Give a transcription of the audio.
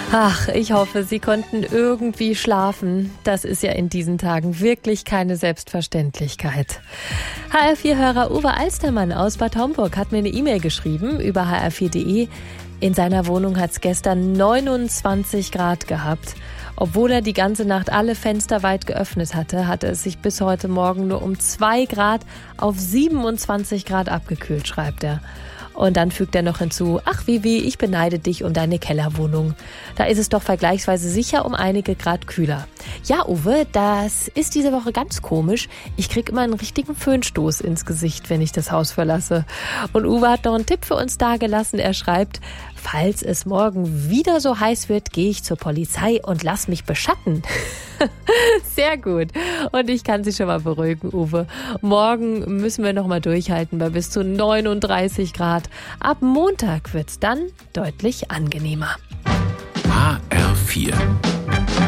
Ach, ich hoffe, Sie konnten irgendwie schlafen. Das ist ja in diesen Tagen wirklich keine Selbstverständlichkeit. HR4-Hörer Uwe Alstermann aus Bad Homburg hat mir eine E-Mail geschrieben über hr4.de. In seiner Wohnung hat es gestern 29 Grad gehabt. Obwohl er die ganze Nacht alle Fenster weit geöffnet hatte, hatte es sich bis heute Morgen nur um 2 Grad auf 27 Grad abgekühlt, schreibt er. Und dann fügt er noch hinzu, ach Vivi, ich beneide dich um deine Kellerwohnung. Da ist es doch vergleichsweise sicher um einige Grad kühler. Ja, Uwe, das ist diese Woche ganz komisch. Ich krieg immer einen richtigen Föhnstoß ins Gesicht, wenn ich das Haus verlasse. Und Uwe hat noch einen Tipp für uns dagelassen. Er schreibt, falls es morgen wieder so heiß wird, gehe ich zur Polizei und lass mich beschatten. Sehr gut. Und ich kann Sie schon mal beruhigen, Uwe. Morgen müssen wir noch mal durchhalten bei bis zu 39 Grad. Ab Montag wird's dann deutlich angenehmer. HR4